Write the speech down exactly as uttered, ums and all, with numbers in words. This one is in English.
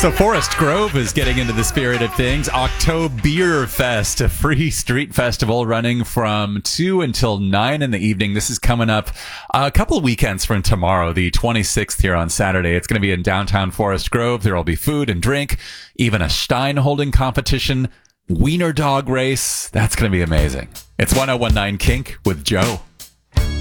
So Forest Grove is getting into the spirit of things. October Fest, a free street festival running from two until nine in the evening. This is coming up a couple of weekends from tomorrow, the twenty-sixth here on Saturday. It's going to be in downtown Forest Grove. There will be food and drink, even a Stein holding competition, wiener dog race. That's going to be amazing. It's one oh one nine Kink with Joe.